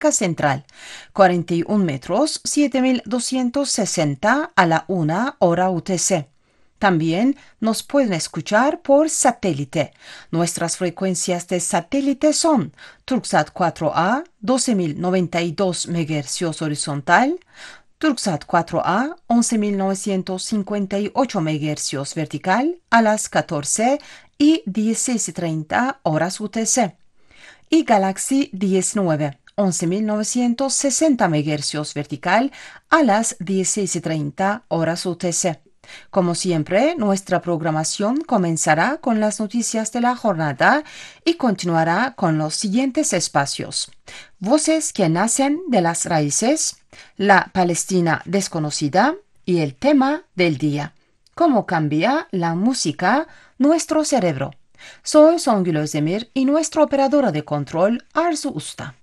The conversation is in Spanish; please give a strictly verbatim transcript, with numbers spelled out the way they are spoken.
África Central, cuarenta y un metros, siete mil doscientos sesenta a la una hora U T C. También nos pueden escuchar por satélite. Nuestras frecuencias de satélite son Turksat cuatro A, doce mil noventa y dos megahercios horizontal, Turksat cuatro A, once mil novecientos cincuenta y ocho megahercios vertical a las catorce y dieciséis y treinta horas U T C. Y Galaxy diecinueve, once mil novecientos sesenta megahercios vertical a las dieciséis y treinta horas U T C. Como siempre, nuestra programación comenzará con las noticias de la jornada y continuará con los siguientes espacios: Voces que nacen de las raíces, la Palestina desconocida y el tema del día: ¿cómo cambia la música nuestro cerebro? Soy Songül Özdemir y nuestra operadora de control, Arzu Usta.